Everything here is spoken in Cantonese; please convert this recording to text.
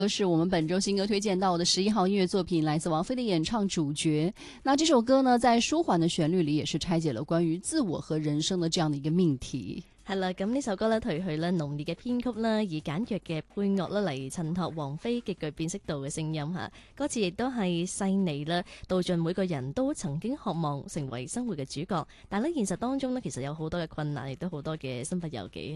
是我们本周新歌推荐到的11号音乐作品，来自王菲的演唱主角。那这首歌呢，在舒緩嘅旋律裏，也是拆解了關於自我和人生的這樣的一個命題。 係啦，咁呢首歌咧，褪去咧濃烈嘅編曲啦，以簡約嘅配樂啦嚟襯托王菲極具辨識度嘅聲音嚇。歌詞亦都係細膩啦，道盡每個人都曾經渴望成為生活嘅主角，但係咧現實當中呢，其實有好多嘅困難，亦都好多嘅身不由己。